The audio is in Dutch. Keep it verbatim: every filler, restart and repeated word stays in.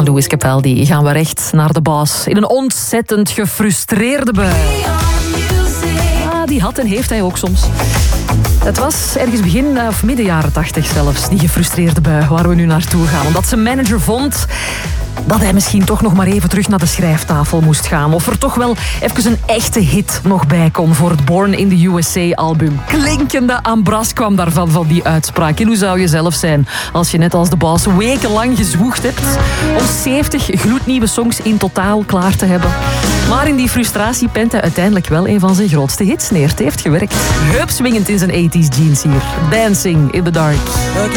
van Lewis Capaldi gaan we recht naar de baas. In een ontzettend gefrustreerde bui. Ah, die had en heeft hij ook soms. Het was ergens begin of midden jaren tachtig zelfs, die gefrustreerde bui waar we nu naartoe gaan. Omdat zijn manager vond dat hij misschien toch nog maar even terug naar de schrijftafel moest gaan. Of er toch wel even een echte hit nog bij kon voor het Born in the U S A-album. Klinkende ambras kwam daarvan, van die uitspraak. En hoe zou je zelf zijn als je net als de baas wekenlang gezwoegd hebt om zeventig gloednieuwe songs in totaal klaar te hebben? Maar in die frustratie pent hij uiteindelijk wel een van zijn grootste hits neer. Het heeft gewerkt. Heupswingend in zijn tachtig jeans hier. Dancing in the Dark.